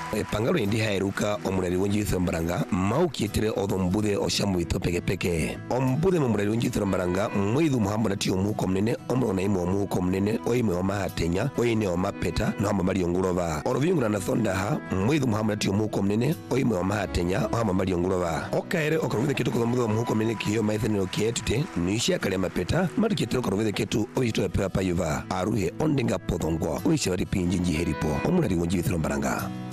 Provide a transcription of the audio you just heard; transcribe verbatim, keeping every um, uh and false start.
e pangalo indi hairuka omurari wonji thombaranga mau kietire odho mbude oshamu ito peke peke ombude mumurari wonji thombaranga mwidhu muhamba nati omuko mnene omro na imo omuko mnene oime oma hatenya oine oma peta na hamba mali ongurova orovyunguna na thonda ha mwidhu muhamba nati omuko mnene oime oma hatenya hamba mali ongurova okaere okarovide ketu kwa mbude omuko mnene kiyo maithenero kietute nuishia kale mapeta madu kietire okarovide ketu oishito ya pewa payuva aruhe ondinga podongo oishe wari pinji njiheripo omurari wonji thombaranga.